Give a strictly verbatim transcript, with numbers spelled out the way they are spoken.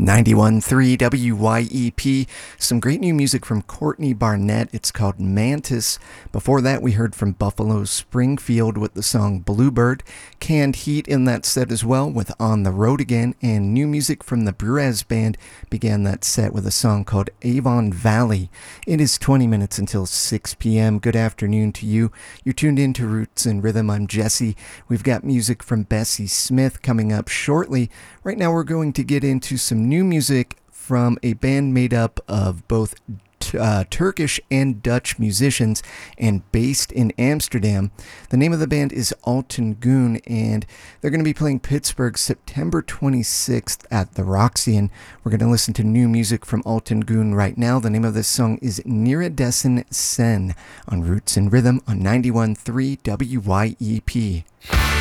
ninety-one point three W Y E P. Some great new music from Courtney Barnett. It's called Mantis. Before that, we heard from Buffalo Springfield with the song Bluebird. Canned Heat in that set as well with On the Road Again. And new music from the Brez Band began that set with a song called Avon Valley. It is twenty minutes until six p.m. Good afternoon to you. You're tuned in to Roots and Rhythm. I'm Jesse. We've got music from Bessie Smith coming up shortly. Right now, we're going to get into some new music from a band made up of both uh, Turkish and Dutch musicians and based in Amsterdam. The name of the band is Alten Goon, and they're going to be playing Pittsburgh September twenty-sixth at the Roxy. We're going to listen to new music from Alten Goon right now. The name of this song is Niredesen Sen on Roots and Rhythm on ninety-one point three W Y E P.